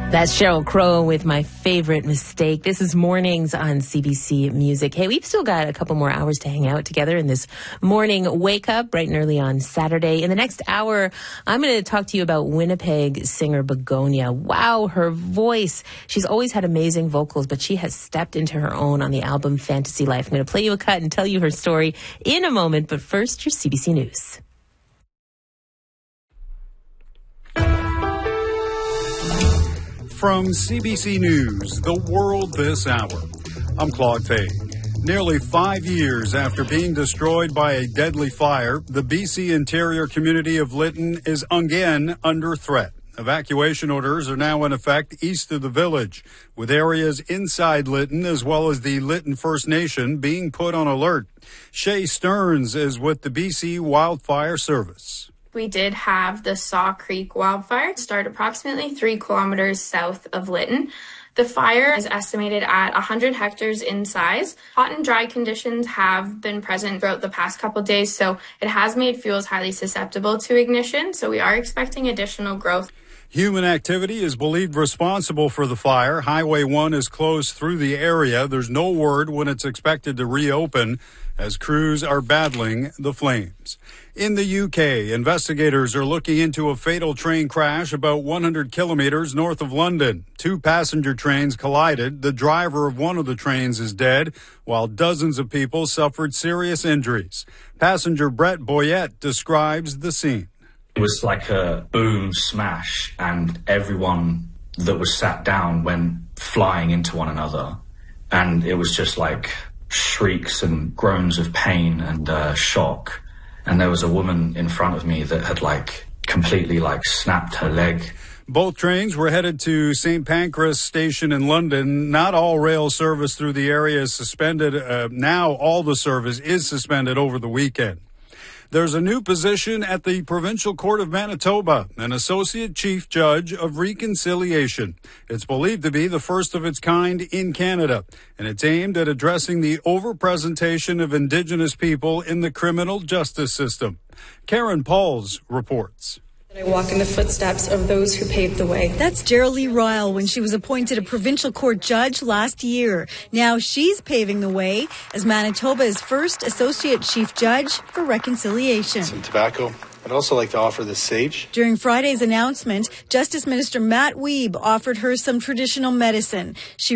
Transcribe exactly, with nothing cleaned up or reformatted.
That's Sheryl Crow with My Favorite Mistake. This is Mornings on C B C Music. Hey, we've still got a couple more hours to hang out together in this morning wake up bright and early on Saturday. In the next hour, I'm going to talk to you about Winnipeg singer Begonia. Wow, her voice. She's always had amazing vocals, but she has stepped into her own on the album Fantasy Life. I'm going to play you a cut and tell you her story in a moment, but first, your C B C News. From C B C News, The World This Hour, I'm Claude Fay. Nearly five years after being destroyed by a deadly fire, the B C interior community of Lytton is again under threat. Evacuation orders are now in effect east of the village, with areas inside Lytton as well as the Lytton First Nation being put on alert. Shay Stearns is with the B C Wildfire Service. We did have the Saw Creek wildfire start approximately three kilometers south of Lytton. The fire is estimated at one hundred hectares in size. Hot and dry conditions have been present throughout the past couple of days, so it has made fuels highly susceptible to ignition, so we are expecting additional growth. Human activity is believed responsible for the fire. Highway one is closed through the area. There's no word when it's expected to reopen as crews are battling the flames. In the U K, investigators are looking into a fatal train crash about one hundred kilometers north of London. Two passenger trains collided. The driver of one of the trains is dead, while dozens of people suffered serious injuries. Passenger Brett Boyette describes the scene. It was like a boom smash, and everyone that was sat down went flying into one another. And it was just like shrieks and groans of pain and uh, shock. And there was a woman in front of me that had like completely like snapped her leg. Both trains were headed to Saint Pancras Station in London. Not all rail service through the area is suspended. Uh, now all the service is suspended over the weekend. There's a new position at the Provincial Court of Manitoba, an Associate Chief Judge of Reconciliation. It's believed to be the first of its kind in Canada, and it's aimed at addressing the overrepresentation of Indigenous people in the criminal justice system. Karen Pauls reports. I walk in the footsteps of those who paved the way. That's Geraldine Ryle when she was appointed a provincial court judge last year. Now she's paving the way as Manitoba's first associate chief judge for reconciliation. Some tobacco. I'd also like to offer this sage. During Friday's announcement, Justice Minister Matt Wiebe offered her some traditional medicine. She